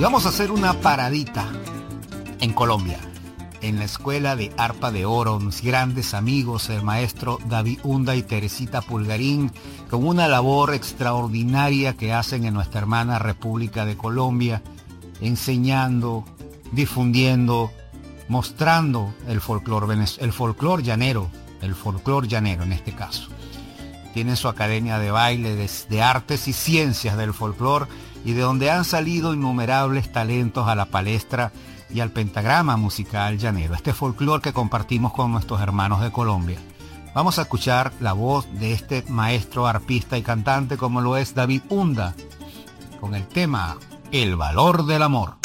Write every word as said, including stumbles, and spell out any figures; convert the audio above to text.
Y vamos a hacer una paradita en Colombia, en la Escuela de Arpa de Oro, mis grandes amigos, el maestro David Hunda y Teresita Pulgarín, con una labor extraordinaria que hacen en nuestra hermana República de Colombia, enseñando, difundiendo, mostrando el folclor, el folclor llanero, el folclor llanero en este caso. Tienen su academia de baile, de, de artes y ciencias del folclor, y de donde han salido innumerables talentos a la palestra y al pentagrama musical llanero, este folclor que compartimos con nuestros hermanos de Colombia. Vamos a escuchar la voz de este maestro arpista y cantante como lo es David Hunda, con el tema El valor del amor.